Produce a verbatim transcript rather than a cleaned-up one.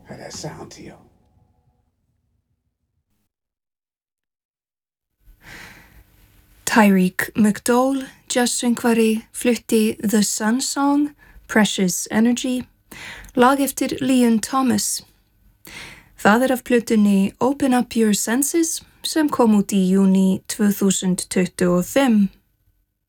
How that sound to you? Tyreek McDowell, jazzsöngvari, flutti The Sun Song, Precious Energy, lag eftir Leon Thomas. Það er af plötunni Open Up Your Senses sem kom út í júní tvö þúsund tuttugu og fimm.